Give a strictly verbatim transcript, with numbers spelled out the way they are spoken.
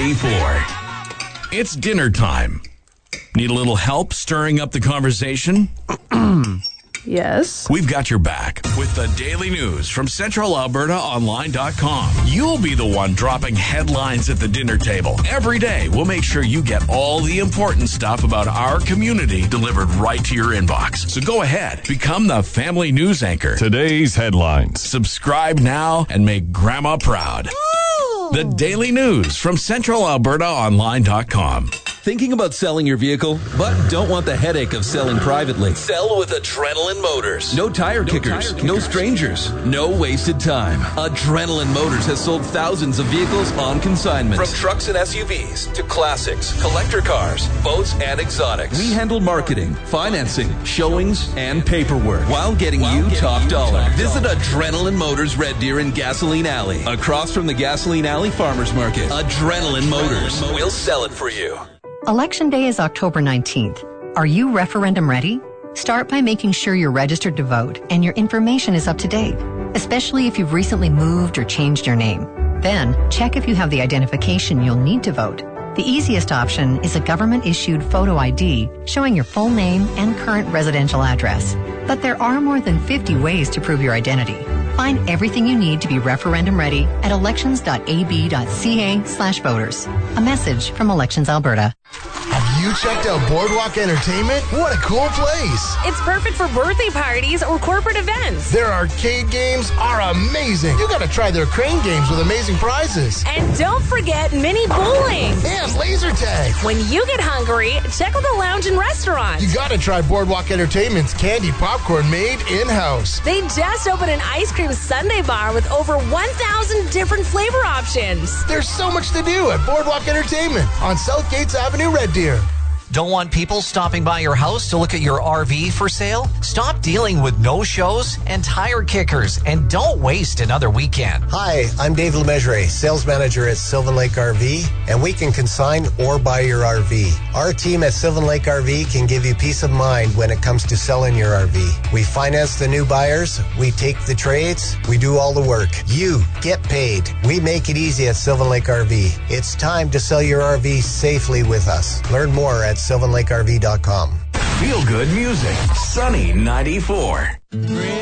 ninety-four. It's dinner time. Need a little help stirring up the conversation? Yes. We've got your back with the daily news from Central Alberta Online dot com. You'll be the one dropping headlines at the dinner table. Every day, we'll make sure you get all the important stuff about our community delivered right to your inbox. So go ahead, become the family news anchor. Today's headlines. Subscribe now and make Grandma proud. Ooh. The daily news from Central Alberta Online dot com. Thinking about selling your vehicle, but don't want the headache of selling privately? Sell with Adrenaline Motors. No tire, no kickers, tire kickers, no strangers, no wasted time. Adrenaline Motors has sold thousands of vehicles on consignment. From trucks and S U Vs to classics, collector cars, boats, and exotics. We handle marketing, financing, showings, and paperwork while getting while you getting top you dollar. Top Visit dollar. Adrenaline Motors Red Deer in Gasoline Alley, across from the Gasoline Alley Farmers Market. Adrenaline, Adrenaline Motors. Motors. We'll sell it for you. Election Day is October nineteenth. Are you referendum ready? Start by making sure you're registered to vote and your information is up to date, especially if you've recently moved or changed your name. Then, check if you have the identification you'll need to vote. The easiest option is a government-issued photo I D showing your full name and current residential address. But there are more than fifty ways to prove your identity. Find everything you need to be referendum ready at elections dot a b dot c a slash voters. A message from Elections Alberta. Have you checked out Boardwalk Entertainment? What a cool place. It's perfect for birthday parties or corporate events. Their arcade games are amazing. You gotta try their crane games with amazing prizes. And don't forget mini bowling. And laser tag. When you get hungry, check out the lounge and restaurant. You gotta try Boardwalk Entertainment's candy popcorn made in-house. They just opened an ice cream sundae bar with over one thousand different flavor options. There's so much to do at Boardwalk Entertainment on South Gates Avenue, Red Deer. Don't want people stopping by your house to look at your R V for sale? Stop dealing with no-shows and tire kickers, and don't waste another weekend. Hi, I'm Dave Lemessurier, sales manager at Sylvan Lake R V, and we can consign or buy your R V. Our team at Sylvan Lake R V can give you peace of mind when it comes to selling your R V. We finance the new buyers, we take the trades, we do all the work. You get paid. We make it easy at Sylvan Lake R V. It's time to sell your R V safely with us. Learn more at sylvan lake r v dot com. Feel good music. Sunny ninety-four.